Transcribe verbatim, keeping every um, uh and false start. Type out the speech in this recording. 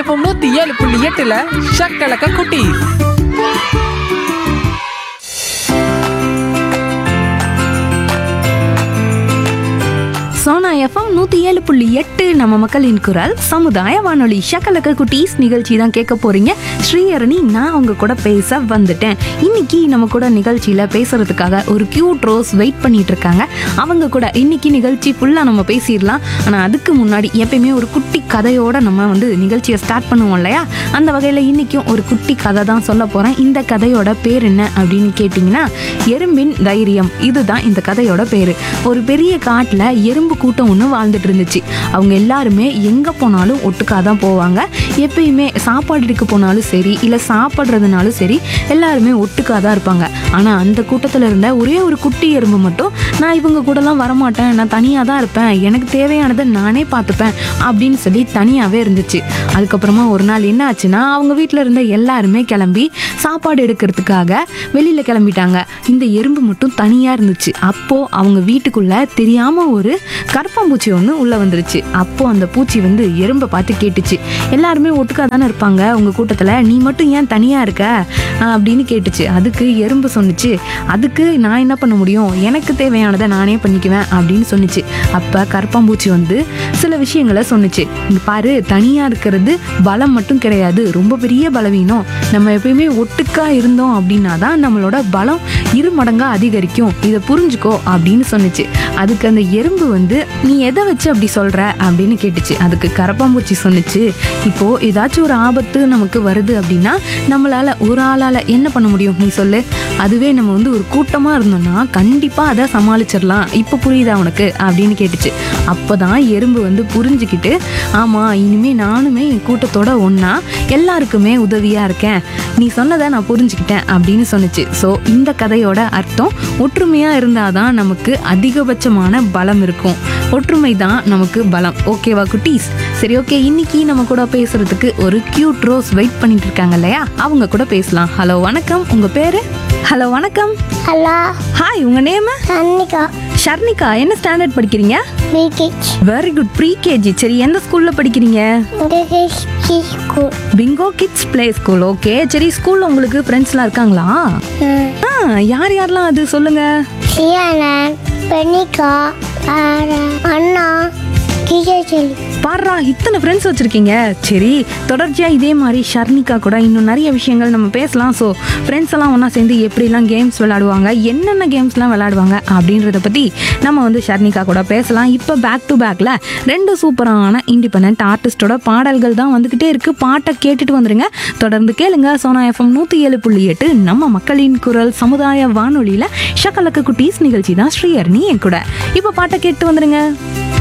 FM நூத்தி ஏழு புள்ளி எட்டுல ஷக்கலக்க குட்டி. சோனா எஃப்எம் நூற்றி ஏழு புள்ளி எட்டு நம்ம மக்களின் குரல் சமுதாய வானொலி ஷக்கலக்க குட்டீஸ் நிகழ்ச்சி தான் கேட்க போறீங்க. ஸ்ரீஹரணி நான் உங்க கூட பேச வந்துட்டேன். இன்னைக்கு நம்ம கூட நிகழ்ச்சியில பேசுறதுக்காக ஒரு கியூட் ரோஸ் வெயிட் பண்ணிட்டு இருக்காங்க. அவங்க கூட இன்னைக்கு நிகழ்ச்சி ஃபுல்லா நம்ம பேசிடலாம். ஆனா அதுக்கு முன்னாடி எப்பயுமே ஒரு குட்டி கதையோட நம்ம வந்து நிகழ்ச்சியை ஸ்டார்ட் பண்ணுவோம் இல்லையா? அந்த வகையில இன்னைக்கும் ஒரு குட்டி கதை தான் சொல்ல போறேன். இந்த கதையோட பேர் என்ன அப்படின்னு கேட்டீங்கன்னா, எறும்பின் தைரியம். இதுதான் இந்த கதையோட பேரு. ஒரு பெரிய காட்டுல எறும்பு கூட்டம் ஒன்று வாழ்ந்துட்டு இருந்துச்சு. அவங்க எல்லாருமே எங்க போனாலும் ஒட்டுக்காதான் போவாங்க. எப்பயுமே சாப்பாடு எடுக்க போனாலும் சரி, இல்ல சாப்பிட்றதுனாலும் சரி, எல்லாருமே ஒட்டுக்காதான் இருப்பாங்க. ஆனா அந்த கூட்டத்துல இருந்த ஒரே ஒரு குட்டி எறும்பு மட்டும், நான் இவங்க கூடலாம் வரமாட்டேன், நான் தனியா தான் இருப்பேன், எனக்கு தேவையானதை நானே பார்த்துப்பேன் அப்படின்னு சொல்லி தனியாவே இருந்துச்சு. அதுக்கப்புறமா ஒரு நாள் என்ன ஆச்சுன்னா, அவங்க வீட்டுல இருந்த எல்லாருமே கிளம்பி சாப்பாடு எடுக்கிறதுக்காக வெளியில கிளம்பிட்டாங்க. இந்த எறும்பு மட்டும் தனியா இருந்துச்சு. அப்போ அவங்க வீட்டுக்குள்ள தெரியாம ஒரு கருப்பாம்பூச்சி ஒன்று உள்ள வந்துருச்சு. அப்போ அந்த பூச்சி வந்து எறும்பை பார்த்து கேட்டுச்சு, எல்லாருமே ஒட்டுக்கா தானே இருப்பாங்க உங்க கூட்டத்துல, நீ மட்டும் ஏன் தனியா இருக்க அப்படின்னு கேட்டுச்சு. அதுக்கு எறும்பு சொன்னிச்சு, அதுக்கு நான் என்ன பண்ண முடியும், எனக்கு தேவையானதை நானே பண்ணிக்குவேன் அப்படின்னு சொன்னிச்சு. அப்ப கருப்பாம்பூச்சி வந்து சில விஷயங்களை சொன்னிச்சு. இங்க பாரு, தனியா இருக்கிறது பலம் மட்டும் கிடையாது, ரொம்ப பெரிய பலவீனம். நம்ம எப்பயுமே ஒட்டுக்கா இருந்தோம் அப்படின்னா தான் நம்மளோட பலம் இரு மடங்கா அதிகரிக்கும், இதை புரிஞ்சுக்கோ அப்படின்னு சொன்னிச்சு. அதுக்கு அந்த எறும்பு வந்து, நீ எதை வச்சு அப்படி சொல்ற அப்படின்னு கேட்டுச்சு. அதுக்கு கரப்பாம்பூச்சி சொன்னிச்சு, இப்போ ஏதாச்சும் ஒரு ஆபத்து நமக்கு வருது அப்படின்னா நம்மளால ஒரு ஆளால என்ன பண்ண முடியும் நீ சொல்லு? அதுவே நம்ம வந்து ஒரு கூட்டமா இருந்தோம்னா கண்டிப்பா அதை சமாளிச்சிடலாம், இப்ப புரியுதா உனக்கு அப்படின்னு கேட்டுச்சு. அப்பதான் எறும்பு வந்து புரிஞ்சுக்கிட்டு, ஆமா இனிமே நானுமே என் கூட்டத்தோட ஒன்னா எல்லாருக்குமே உதவியா இருக்கேன், நீ சொன்னதை நான் புரிஞ்சுக்கிட்டேன் அப்படின்னு சொன்னிச்சு. ஸோ இந்த கதையோட அர்த்தம், ஒற்றுமையா இருந்தாதான் நமக்கு அதிகபட்சமான பலம் இருக்கும், ஒற்றுமை தான் நமக்கு பலம். ஓகேவா குட்டீஸ்? சரி, ஓகே. இன்னைக்கு நம்ம கூட பேசுறதுக்கு ஒரு கியூட் ரோஸ் வெயிட் பண்ணிட்டு இருக்காங்க இல்லையா? அவங்க கூட பேசலாம். ஹலோ வணக்கம், உங்க பேரு? ஹலோ வணக்கம். ஹலோ. ஹாய், உங்க நேம்? சன்னிகா. ஷர்னிகா. என்ன ஸ்டாண்டர்ட் படிக்கிறீங்க? பிகேஜ். Very good, pre KG. சரி, எந்த ஸ்கூல்ல படிக்கிறீங்க? School. Bingo kids play school. Okay. சரி, ஸ்கூல்ல உங்களுக்கு ஃப்ரெண்ட்ஸ்லாம் இருக்காங்களா? ஆ, யார் யாரெல்லாம் அது சொல்லுங்க. சியானன், பெனிகா, அண்ணா, கிஜேச்சலி. பாரா, இத்தனை ஃப்ரெண்ட்ஸ் வச்சிருக்கீங்க. சரி, தொடர்ச்சியா இதே மாதிரி ஷர்னிகா கூட இன்னும் நிறைய விஷயங்கள் நம்ம பேசலாம். ஸோ ஃப்ரெண்ட்ஸ் எல்லாம் ஒன்றா சேர்ந்து எப்படிலாம் கேம்ஸ் விளையாடுவாங்க, என்னென்ன கேம்ஸ்லாம் விளையாடுவாங்க அப்படின்றத பற்றி நம்ம வந்து ஷர்னிகா கூட பேசலாம். இப்போ பேக் டு பேக்கில் ரெண்டு சூப்பரான இண்டிபெண்ட் ஆர்டிஸ்டோட பாடல்கள் தான் வந்துக்கிட்டே இருக்குது. பாட்டை கேட்டுட்டு வந்துருங்க. தொடர்ந்து கேளுங்க. சோனா எஃப்எம் நூற்றி ஏழு புள்ளி எட்டு நம்ம மக்களின் குரல் சமுதாய வானொலியில் ஷக்கலக்க குட்டீஸ் நிகழ்ச்சி தான். ஸ்ரீஹரணி என் கூட. இப்போ பாட்டை கேட்டு வந்துருங்க.